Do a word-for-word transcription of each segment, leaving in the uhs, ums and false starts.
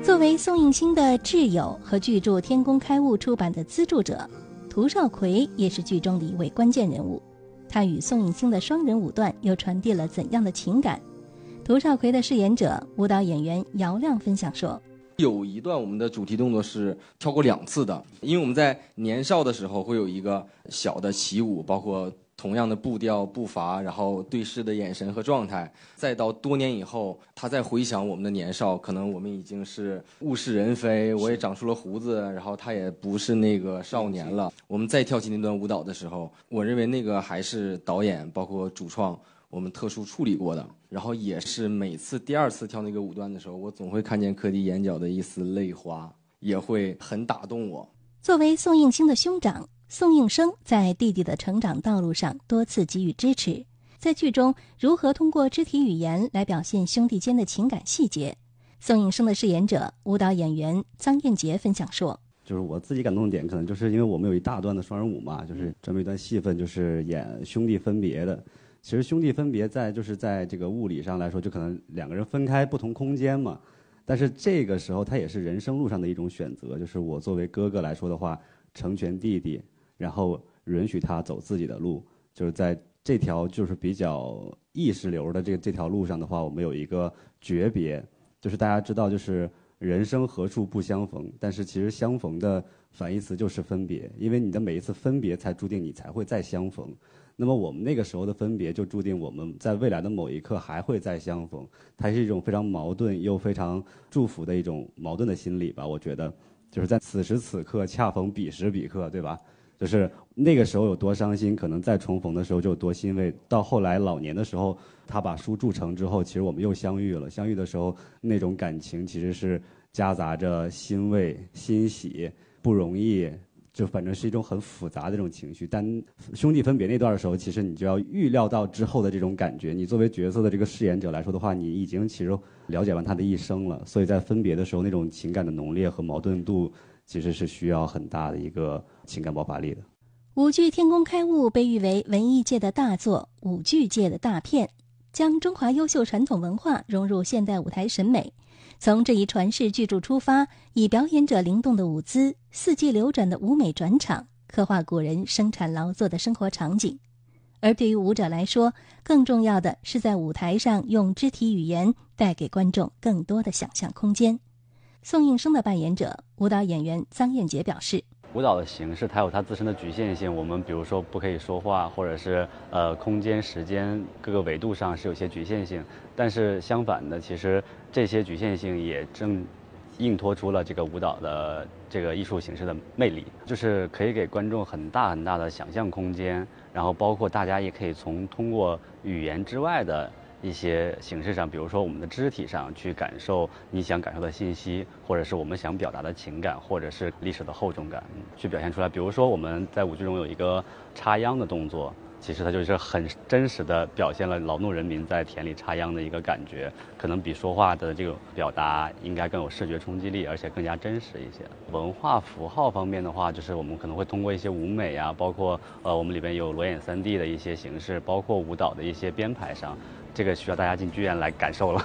作为宋应星的挚友和剧著《天工开物》出版的资助者，涂少奎也是剧中的一位关键人物。他与宋应星的双人舞段又传递了怎样的情感？涂少奎的饰演者舞蹈演员姚亮分享说， 有一段我们的主题动作是跳过两次的，因为我们在年少的时候会有一个小的起舞，包括同样的步调步伐，然后对视的眼神和状态，再到多年以后他再回想我们的年少，可能我们已经是物是人非，我也长出了胡子，然后他也不是那个少年了，我们再跳起那段舞蹈的时候，我认为那个还是导演包括主创我们特殊处理过的，然后也是每次第二次跳那个舞段的时候，我总会看见柯迪眼角的一丝泪花，也会很打动我。 作为宋应星的兄长，宋应生在弟弟的成长道路上多次给予支持，在剧中如何通过肢体语言来表现兄弟间的情感细节，宋应生的饰演者舞蹈演员臧彦杰分享说， 就是我自己感动的点可能就是因为我们有一大段的双人舞嘛，就是这么一段戏份就是演兄弟分别的。其实兄弟分别在就是在这个物理上来说，就可能两个人分开不同空间嘛，但是这个时候他也是人生路上的一种选择，就是我作为哥哥来说的话，成全弟弟，然后允许他走自己的路，就是在这条就是比较意识流的这这条路上的话，我们有一个诀别，就是大家知道就是人生何处不相逢，但是其实相逢的反义词就是分别，因为你的每一次分别才注定你才会再相逢。那么我们那个时候的分别就注定我们在未来的某一刻还会再相逢，它是一种非常矛盾又非常祝福的一种矛盾的心理吧，我觉得就是在此时此刻恰逢彼时彼刻，对吧？就是那个时候有多伤心，可能再重逢的时候就有多欣慰，到后来老年的时候他把书铸成之后，其实我们又相遇了，相遇的时候那种感情其实是夹杂着欣慰欣喜不容易，就反正是一种很复杂的这种情绪。但兄弟分别那段的时候，其实你就要预料到之后的这种感觉，你作为角色的这个饰演者来说的话，你已经其实了解完他的一生了，所以在分别的时候那种情感的浓烈和矛盾度其实是需要很大的一个情感爆发力的。 舞剧《天工开物》被誉为文艺界的大作，舞剧界的大片，将中华优秀传统文化融入现代舞台审美。从这一传世巨著出发，以表演者灵动的舞姿、四季流转的舞美转场，刻画古人生产劳作的生活场景。而对于舞者来说，更重要的是在舞台上用肢体语言带给观众更多的想象空间。宋应生的扮演者舞蹈演员臧彦杰表示， 舞蹈的形式它有它自身的局限性，我们比如说不可以说话，或者是呃空间时间各个维度上是有些局限性，但是相反的，其实这些局限性也正映托出了这个舞蹈的这个艺术形式的魅力，就是可以给观众很大很大的想象空间，然后包括大家也可以从通过语言之外的一些形式上，比如说我们的肢体上去感受你想感受的信息，或者是我们想表达的情感，或者是历史的厚重感去表现出来。比如说我们在舞剧中有一个插秧的动作，其实它就是很真实的表现了劳动人民在田里插秧的一个感觉，可能比说话的这个表达应该更有视觉冲击力，而且更加真实一些。文化符号方面的话，就是我们可能会通过一些舞美啊，包括呃我们里边有裸眼 三 D 的一些形式，包括舞蹈的一些编排上，这个需要大家进剧院来感受了。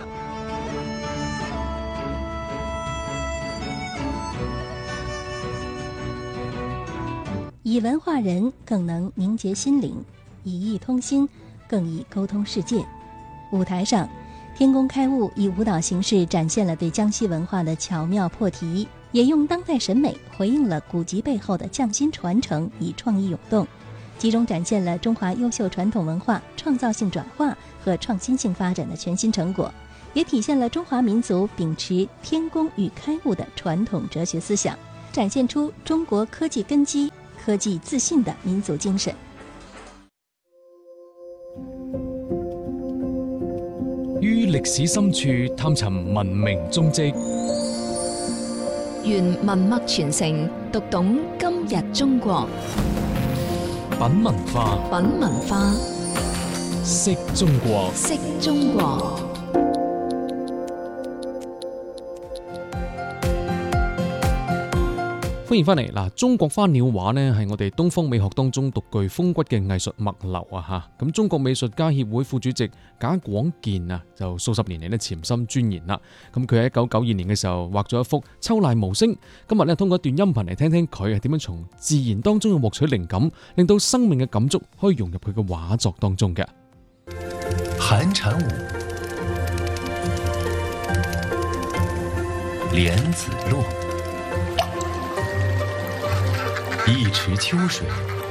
以文化人更能凝结心灵，以艺通心更以沟通世界。舞台上，天工开物以舞蹈形式展现了对江西文化的巧妙破题，也用当代审美回应了古籍背后的匠心传承，以创意涌动，集中展现了中华优秀传统文化创造性转化和创新性发展的全新成果，也体现了中华民族秉持天工与开物的传统哲学思想，展现出中国科技根基、科技自信的民族精神。 於歷史深處探尋文明蹤跡， 願文脈傳承，讀懂今日中國。 品文化， 品文化， 識中國， 識中國。 歡歡迎翻嚟嗱！中國花鳥畫呢係我哋東方美學當中獨具風骨嘅藝術脈流啊嚇！咁中國美術家協會副主席賈廣健啊，就數十年嚟呢潛心鑽研啦。咁佢喺一九九二年嘅時候畫咗一幅《秋籟無聲》。今日呢，通過一段音頻嚟聽聽佢係點樣從自然當中去獲取靈感，令到生命嘅感觸可以融入佢嘅畫作當中嘅。 寒蟬舞，莲子落。一池秋水，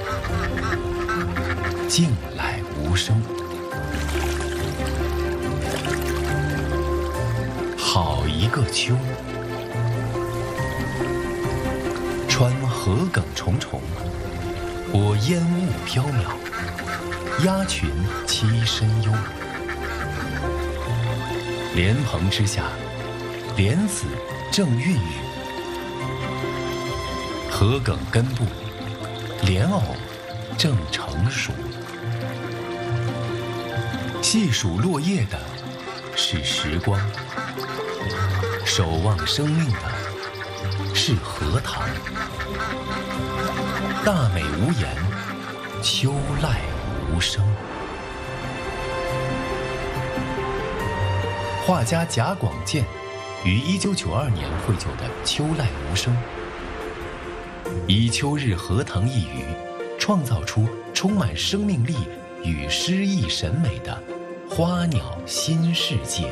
静来无声。好一个秋！穿河埂重重，拨烟雾缥缈，鸦群栖深幽。莲蓬之下，莲子正孕育。河埂根部，莲藕正成熟。细数落叶的是时光，守望生命的是荷塘。大美无言，秋籟无声。画家贾广健于一九九二年绘就的《秋籟无声》，以秋日荷塘一语，创造出充满生命力与诗意审美的花鸟新世界。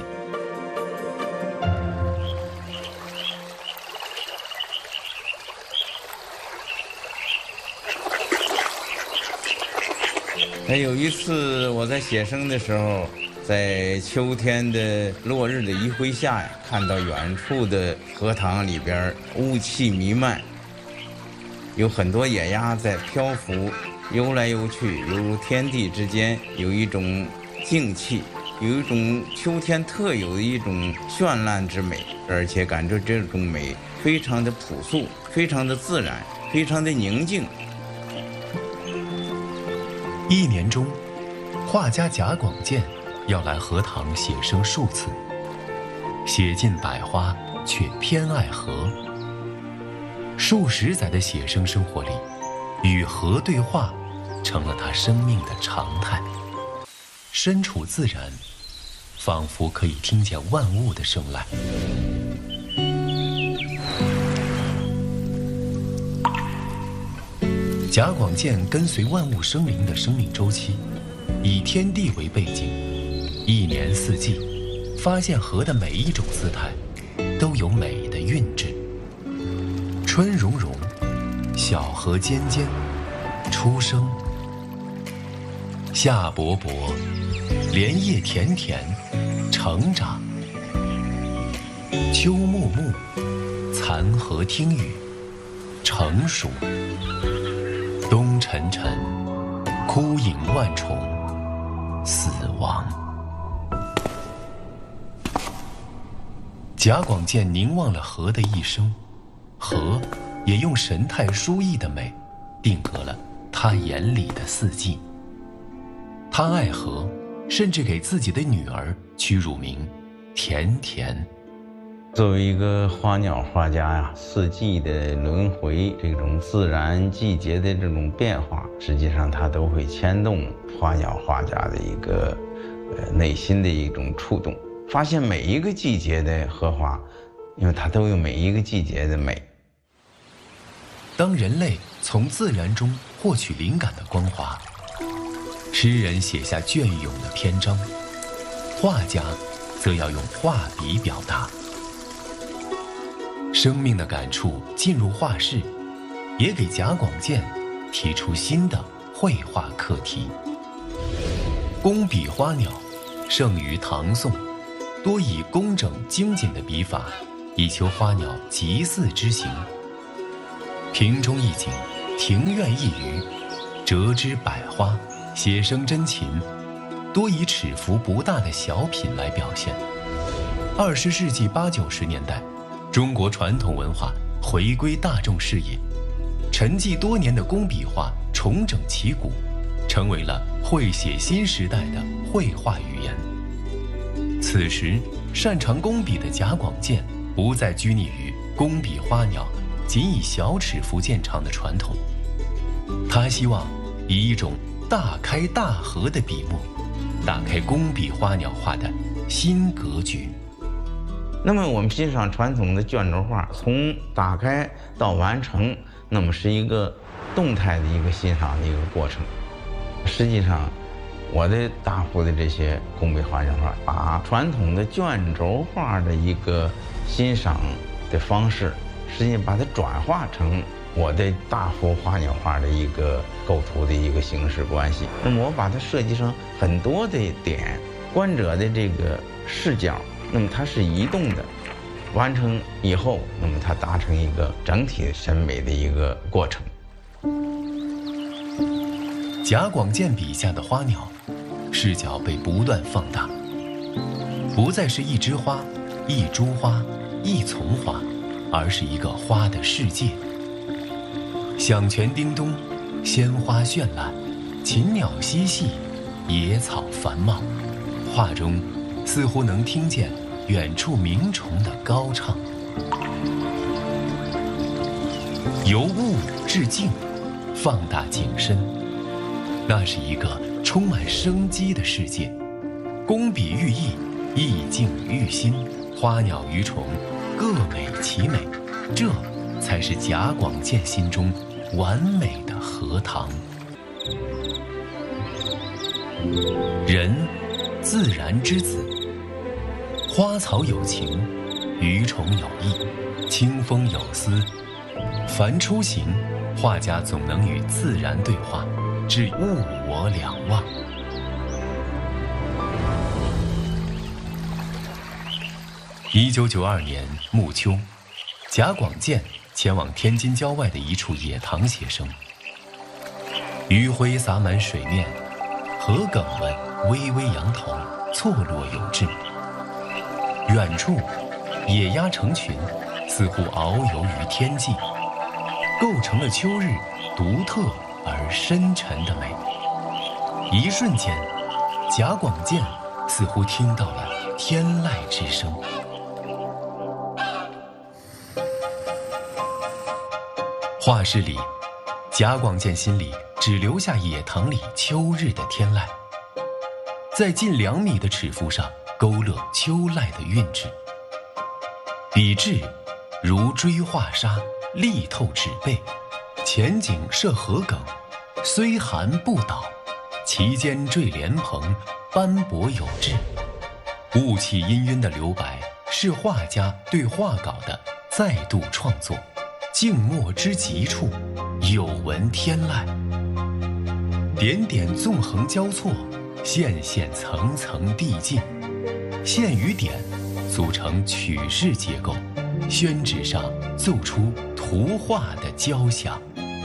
那有一次我在写生的时候，在秋天的落日的余晖下呀，看到远处的荷塘里边雾气弥漫，有很多野鸭在漂浮，游来游去，犹如天地之间有一种静气，有一种秋天特有的一种绚烂之美，而且感觉这种美非常的朴素，非常的自然，非常的宁静。 一年中，画家贾广健要来荷塘写生数次，写尽百花，却偏爱荷。数十载的写生生活里，与荷对话成了他生命的常态。身处自然，仿佛可以听见万物的声籁。贾广健跟随万物生灵的生命周期，以天地为背景，一年四季，发现荷的每一种姿态都有美的韵致。春融融，小荷尖尖，初生；夏勃勃，莲叶田田，成长；秋木木，残荷听雨，成熟；冬沉沉，枯影万重，死亡。贾广健凝望了荷的一生，荷也用神态殊异的美，定格了他眼里的四季。他爱荷，甚至给自己的女儿取乳名甜甜。 作为一个花鸟画家呀，四季的轮回，这种自然季节的这种变化，实际上它都会牵动花鸟画家的一个呃内心的一种触动。发现每一个季节的荷花，因为它都有每一个季节的美。 当人类从自然中获取灵感的光华，诗人写下隽永的篇章，画家则要用画笔表达。生命的感触进入画室，也给贾广健提出新的绘画课题。工笔花鸟盛于唐宋，多以工整精简的笔法，以求花鸟极似之形。瓶中一景，庭院一隅，折枝百花，写生真情，多以尺幅不大的小品来表现。二十世纪八九十年代，中国传统文化回归大众视野，沉寂多年的工笔画重整旗鼓，成为了绘写新时代的绘画语言。此时，擅长工笔的贾广健不再拘泥于工笔花鸟仅以小尺幅见长的传统。他希望以一种大开大合的笔墨，打开工笔花鸟画的新格局。 那么我们欣赏传统的卷轴画，从打开到完成，那么是一个动态的一个欣赏的一个过程。实际上，我的大幅的这些工笔花鸟画，把传统的卷轴画的一个欣赏的方式，实际上把它转化成我的大幅花鸟画的一个构图的一个形式关系。那么我把它设计成很多的点，观者的这个视角，那么它是移动的，完成以后，那么它达成一个整体审美的一个过程。 贾广健笔下的花鸟，视角被不断放大，不再是一枝花、一株花、一丛花，而是一个花的世界。响泉叮咚，鲜花绚烂，禽鸟嬉戏，野草繁茂，画中似乎能听见远处鸣虫的高唱。由物至静，放大景深，那是一个充满生机的世界。工笔寓意，意境寓心，花鸟鱼虫各美其美，这才是贾广健心中完美的荷塘。人，自然之子，花草有情，鱼虫有意，清风有思。凡出行，画家总能与自然对话，至物我两忘。一九九二年暮秋，贾广健前往天津郊外的一处野塘写生。余晖洒满水面，荷梗们微微扬头，错落有致。远处，野鸭成群，似乎遨游于天际，构成了秋日独特而深沉的美。一瞬间，贾广健似乎听到了天籁之声。画室里，贾广健心里只留下野塘里秋日的天籁，在近两米的尺幅上勾勒秋籁的韵致。笔致如锥画沙，力透纸背，前景设荷梗，虽寒不倒，其间缀莲蓬，斑驳有致。雾气氤氲的留白是画家对画稿的再度创作。静默之极处，有闻天籁。点点纵横交错，线线层层递进，线与点组成曲式结构，宣纸上奏出图画的交响。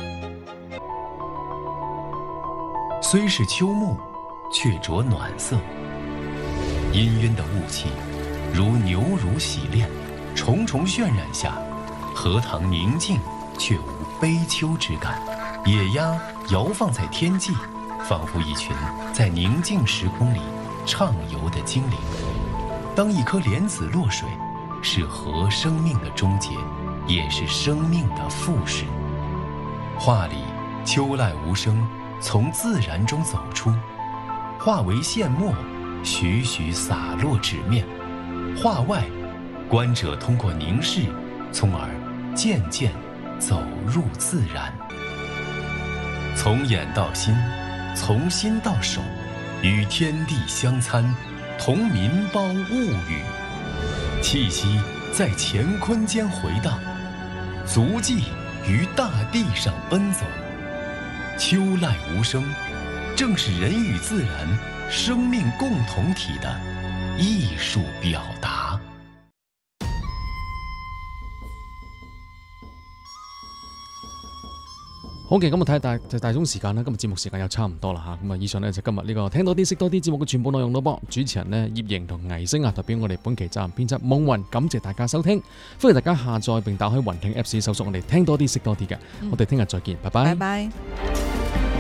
虽是秋暮，却着暖色。氤氲的雾气，如牛乳洗炼，重重渲染下，荷塘宁静却无悲秋之感。野鸭摇放在天际，仿佛一群在宁静时空里畅游的精灵。当一颗莲子落水，是荷生命的终结，也是生命的复始。画里秋籁无声，从自然中走出，化为线墨，徐徐洒落纸面。画外，观者通过凝视，从而渐渐走入自然。从眼到心，从心到手，与天地相参，同民胞物语，气息在乾坤间回荡，足迹于大地上奔走。秋籁无声，正是人与自然生命共同体的艺术表达。 好嘅，咁啊睇下大就大鐘時間啦，今日節目時間又差唔多啦嚇，咁啊以上呢，就今日呢個聽多啲識多啲節目嘅全部內容咯噃。主持人呢，葉瑩同倪星啊，代表我哋本期責任編輯夢雲，感謝大家收聽，歡迎大家下載並打開雲聽 Apps 搜索我哋聽多啲識多啲嘅，我哋聽日再見，拜拜。 拜拜。